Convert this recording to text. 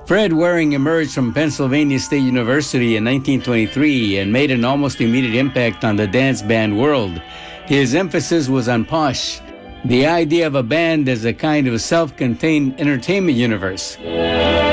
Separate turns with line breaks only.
Fred Waring emerged from Pennsylvania State University in 1923 and made an almost immediate impact on the dance band world. His emphasis was on posh, the idea of a band as a kind of self-contained entertainment universe.